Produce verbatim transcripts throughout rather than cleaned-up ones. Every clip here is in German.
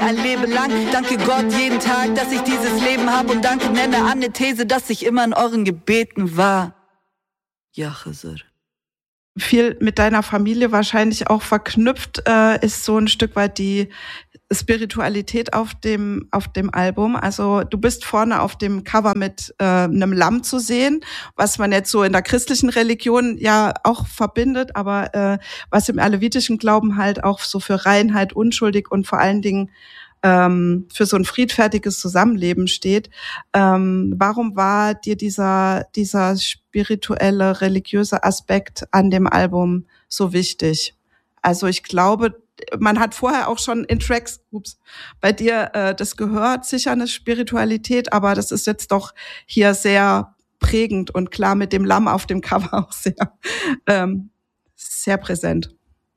ein Leben lang. Danke Gott jeden Tag, dass ich dieses Leben hab. Und danke nenne an eine These, dass ich immer in euren Gebeten war. Ja, Chazir. Viel mit deiner Familie wahrscheinlich auch verknüpft äh, ist so ein Stück weit die Spiritualität auf dem auf dem Album. Also du bist vorne auf dem Cover mit äh, einem Lamm zu sehen, was man jetzt so in der christlichen Religion ja auch verbindet, aber äh, was im alevitischen Glauben halt auch so für Reinheit, unschuldig und vor allen Dingen ähm, für so ein friedfertiges Zusammenleben steht. Ähm, warum war dir dieser dieser spirituelle, religiöse Aspekt an dem Album so wichtig? Also ich glaube, man hat vorher auch schon in Tracks, ups, bei dir äh, das gehört, sicher eine Spiritualität, aber das ist jetzt doch hier sehr prägend und klar mit dem Lamm auf dem Cover auch sehr, ähm, sehr präsent.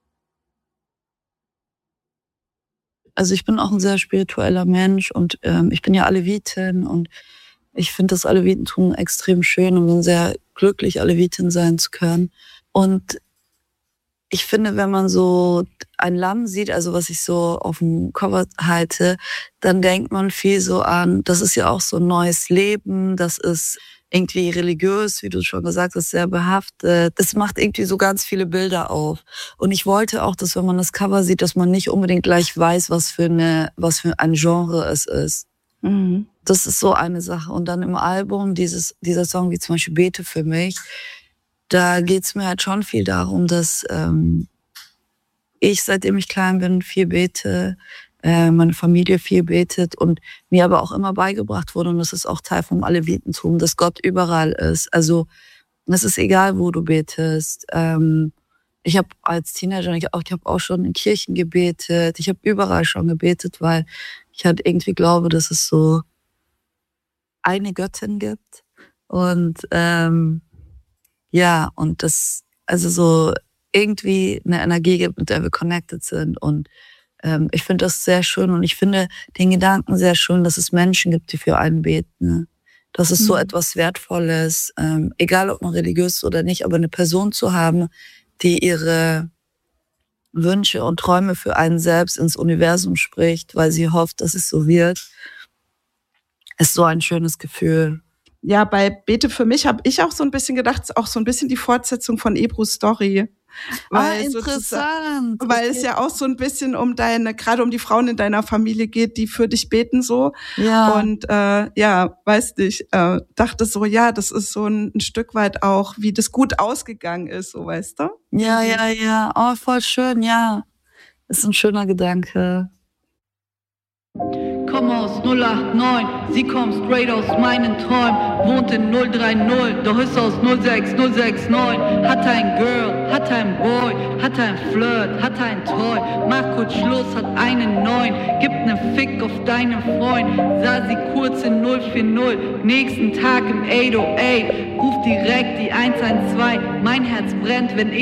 Also ich bin auch ein sehr spiritueller Mensch und ähm, ich bin ja Alevitin und ich finde das Alevitentum extrem schön und bin sehr glücklich, Alevitin sein zu können. Und ich finde, wenn man so ein Lamm sieht, also was ich so auf dem Cover halte, dann denkt man viel so an, das ist ja auch so ein neues Leben, das ist irgendwie religiös, wie du schon gesagt hast, sehr behaftet. Das macht irgendwie so ganz viele Bilder auf. Und ich wollte auch, dass wenn man das Cover sieht, dass man nicht unbedingt gleich weiß, was für eine, was für ein Genre es ist. Mhm. Das ist so eine Sache. Und dann im Album, dieses, dieser Song wie zum Beispiel Bete für mich, da geht's mir halt schon viel darum, dass ähm, ich, seitdem ich klein bin, viel bete, äh, meine Familie viel betet und mir aber auch immer beigebracht wurde, und das ist auch Teil vom Alevitentum, dass Gott überall ist. Also es ist egal, wo du betest. Ähm, ich habe als Teenager, ich auch, ich habe auch schon in Kirchen gebetet, ich habe überall schon gebetet, weil ich halt irgendwie glaube, dass es so eine Göttin gibt. Und ähm, ja, und das, also so irgendwie eine Energie gibt, mit der wir connected sind. Und ähm, ich finde das sehr schön und ich finde den Gedanken sehr schön, dass es Menschen gibt, die für einen beten. Ne? Das ist so mhm. etwas Wertvolles, ähm, egal ob man religiös ist oder nicht, aber eine Person zu haben, die ihre Wünsche und Träume für einen selbst ins Universum spricht, weil sie hofft, dass es so wird, ist so ein schönes Gefühl. Ja, bei Bete für mich habe ich auch so ein bisschen gedacht, ist auch so ein bisschen die Fortsetzung von Ebru's Story. Weil, ah, interessant. Weil okay. es ja auch so ein bisschen um deine, gerade um die Frauen in deiner Familie geht, die für dich beten so. Ja. Und äh, ja, weiß nicht, äh, dachte so, ja, das ist so ein, ein Stück weit auch, wie das gut ausgegangen ist, so weißt du? Ja, ja, ja. Oh, voll schön, ja. Ist ein schöner Gedanke. Komm aus null acht neun, sie kommt straight aus meinen Träumen, wohnt in null drei null, doch ist aus null sechs null sechs neun. Hat ein Girl, hat ein Boy, hat ein Flirt, hat ein Toy, macht kurz Schluss, hat einen neuen, gibt nen Fick auf deinen Freund. Sah sie kurz in null vier null, nächsten Tag im acht null acht, ruft direkt die eins eins zwei, mein Herz brennt, wenn ich